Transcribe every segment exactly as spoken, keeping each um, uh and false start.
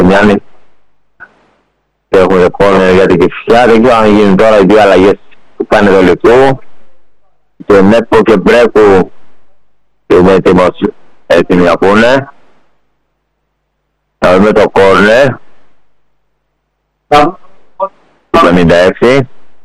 Γιάννη. Και έχουμε λοιπόν για την Κηφισιά. Δεν ξέρω αν γίνουν τώρα οι δύο αλλαγές που πάνε το λεπτό. Και Νέπο και Μπρέκου είναι έτοιμος, έτοιμοι να πούνε. Θα δούμε το κόρνερ. Το πενήντα έξι.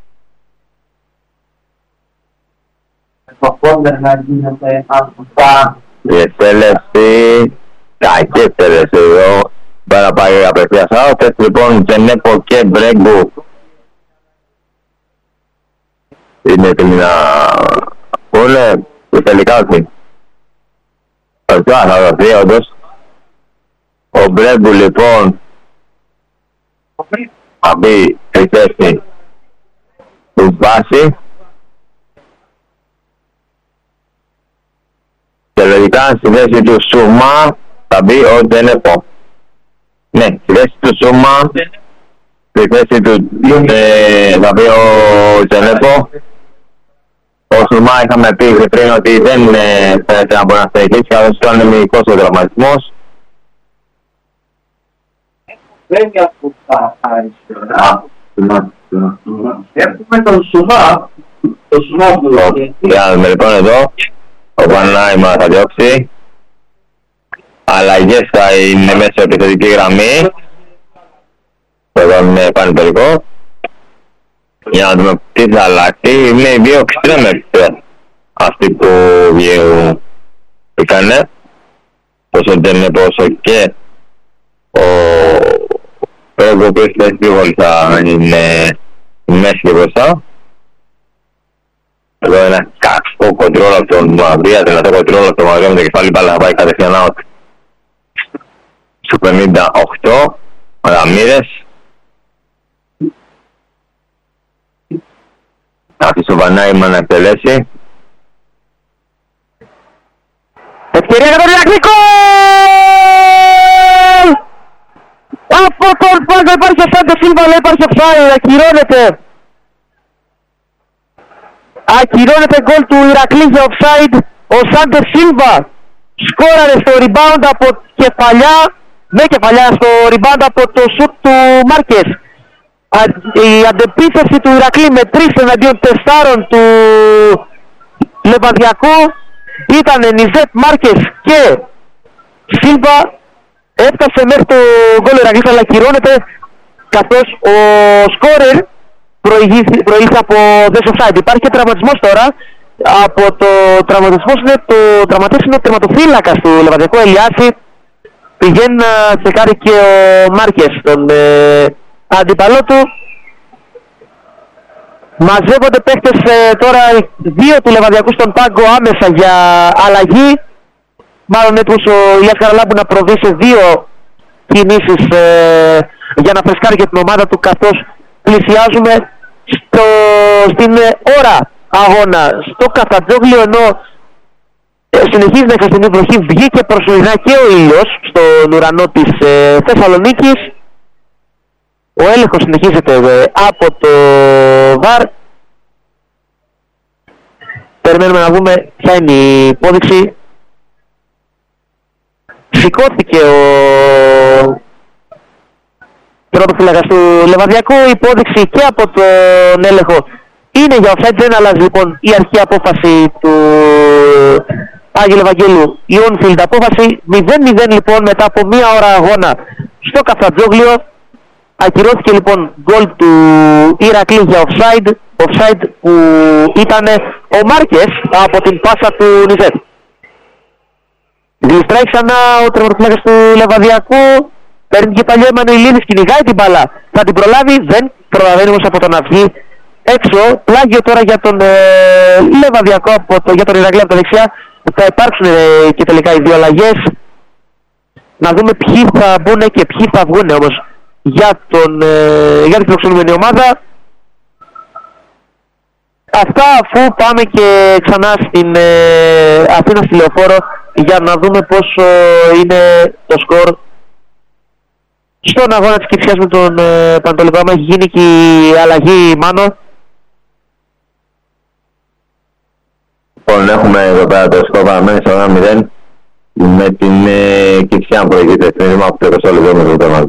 Το κόρνερ να γίνεται αυτά. Η εκτέλεση. Κακή εκτέλεση εδώ. Πάρα πάει απευθείας άωτες. Λοιπόν, Τζενέπο και Μπρέγκου είναι έτοιμοι να πούνε και τελικά όχι. Θα δοθεί όντως. Ο Μπρέγκου λοιπόν θα μπει στη θέση του Βάση. Και λογικά στη θέση του Σούμα θα μπει ο Τζενέπο. Ναι, στη θέση του Σούμα, στη θέση του ε, θα μπει ο Τζενέπο. Ο Σούμα είχαμε πει πριν ότι δεν φαίνεται να μπορεί να στεγχίσει, καθώς ήταν μυϊκός ο τραυματισμός. Δεν είναι από τα αριστερά. Έχουμε τον Σουμά. Το Σουμά. Για να δούμε λοιπόν εδώ. Ο Πανάιμα θα διώξει. Αλλαγές θα είναι μέσα επιθετική γραμμή. Εδώ είναι πανεπιστημιακό. Για να δούμε τι θα αλλάξει. Είναι οι δύο εξτρέμερς αυτοί που βγήκανε. Όσο δεν είναι πόσο και ο Πέγκο ο οποίος θα είναι μέση και μπροστά. Εδώ ένα κακό κοντρόλ από τον Μαυρία, δυνατό κοντρόλ από τον Μαυρία με το κεφάλι μπάλα να πάει κατευθείαν out. Στο πενήντα οκτώ, ο Ραμίρες. Άφησε ο Βανάιμα να εκτελέσει. Ευκαιρία για τον Ηρακλή. Από τον Πάγκο υπάρχει ο Σάντε Σίλβα, αλλά υπάρχει ο Φάι, ακυρώνεται. Ακυρώνεται γκολ του Ηρακλή για offside. Ο Σάντε Σίλβα σκόραρε στο rebound από κεφαλιά, με κεφαλιά στο rebound από το σουτ του Μάρκες. Η αντεπίθεση του Ηρακλή με τρεις εναντίον τεσσάρων του Λεβαδιακού ήταν Νιζέτ, Μάρκες και Σίλβα. Έφτασε μέχρι το γκολ Ηρακλής, αλλά ακυρώνεται καθώς ο σκόρερ προήλθε από δες offside. Υπάρχει και τραυματισμός τώρα. Από το τραυματισμός είναι το τραυματισμός είναι ο τερματοφύλακας του Λεβαδιακού, Ελιάση. Πηγαίνει να τσεκάρει και ο Μάρκες, τον ε, αντίπαλό του. Μαζεύονται παίκτες ε, τώρα δύο του Λεβαδιακού στον πάγκο άμεσα για αλλαγή. Μάλλον έτοιμος ο Ηλιάς Καραλάμπου να προβεί σε δύο κινήσεις ε, για να φρεσκάρει και την ομάδα του, καθώς πλησιάζουμε στο, στην ώρα αγώνα στο Καφτατζόγλιο, ενώ ε, συνεχίζει να έχει την βροχή. Βγήκε προσωρινά και ο ήλιος στον ουρανό της ε, Θεσσαλονίκης. Ο έλεγχος συνεχίζεται ε, από το ΒΑΡ. Περιμένουμε να δούμε ποια είναι η υπόδειξη. Σηκώθηκε ο τερματοφύλακας του Λεβαδιακού. Η υπόδειξη και από τον έλεγχο είναι για offside. Δεν αλλάζει λοιπόν η αρχή απόφαση του Άγγελου Ευαγγέλου, η on-field απόφαση. μηδέν μηδέν λοιπόν μετά από μία ώρα αγώνα στο Καφτατζόγλιο. Ακυρώθηκε λοιπόν γκολ του Ηρακλή για offside. Offside που ήταν ο Μάρκες από την πάσα του Νιζέτ. Γλιστράει ξανά ο τερματοφύλακας του Λεβαδιακού. Παίρνει και παλιό Εμμανουηλίδης, κυνηγάει την μπάλα. Θα την προλάβει, δεν προλαβαίνει όμως από τον να βγει έξω. Πλάγιο τώρα για τον ε, Λεβαδιακό, από το, για τον Ηρακλή από τα δεξιά. Θα υπάρξουν ε, και τελικά οι δύο αλλαγές. Να δούμε ποιοι θα μπουν και ποιοι θα βγουν όμως για, τον, ε, για την φιλοξενούμενη ομάδα. Αυτά αφού πάμε και ξανά στην ε, Αθήνα στη Λεωφόρο για να δούμε πόσο είναι το σκορ στον αγώνα της Κηφισιάς με τον ε, Πανατολικό. Άμα έχει γίνει και η αλλαγή, Μάνο. Λοιπόν, έχουμε εδώ πέρα το σκορ παραμένει στο ένα μηδέν με την ε, Κηφισιά που προηγείται στην ρήμα από το είκοσι λεπτό με το